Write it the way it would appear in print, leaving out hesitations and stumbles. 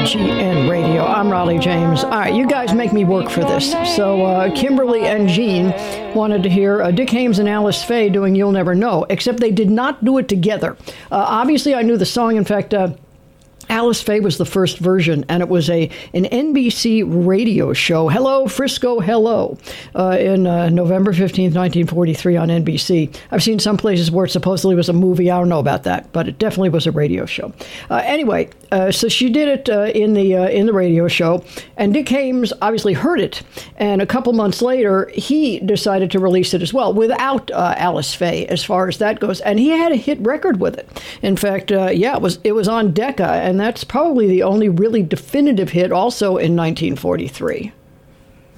WGN Radio. I'm Raleigh James. All right, you guys make me work for this. So Kimberly and Jean wanted to hear Dick Haymes and Alice Faye doing You'll Never Know, except they did not do it together. Obviously, I knew the song. In fact, Alice Faye was the first version, and it was an NBC radio show, Hello, Frisco, Hello, in November 15th, 1943 on NBC. I've seen some places where it supposedly was a movie. I don't know about that, but it definitely was a radio show. Anyway, so she did it in the radio show, and Dick Haymes obviously heard it, and a couple months later, he decided to release it as well, without Alice Faye, as far as that goes, and he had a hit record with it. In fact, it was on Decca, and that's probably the only really definitive hit, also in 1943.